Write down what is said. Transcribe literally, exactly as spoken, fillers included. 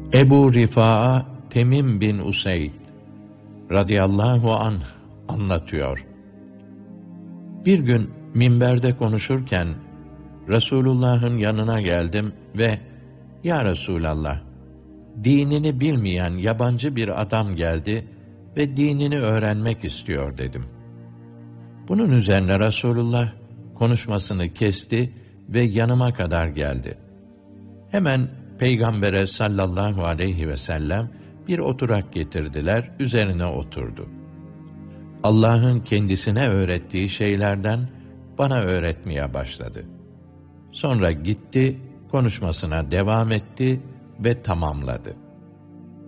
Ebu Rifaa Temim bin Useyd radıyallahu anh anlatıyor. Bir gün minberde konuşurken Resulullah'ın yanına geldim ve "Ya Resulallah, dinini bilmeyen yabancı bir adam geldi ve dinini öğrenmek istiyor" dedim. Bunun üzerine Resulullah konuşmasını kesti ve yanıma kadar geldi. Hemen Peygamber'e sallallahu aleyhi ve sellem bir oturak getirdiler, üzerine oturdu. Allah'ın kendisine öğrettiği şeylerden bana öğretmeye başladı. Sonra gitti, konuşmasına devam etti ve tamamladı.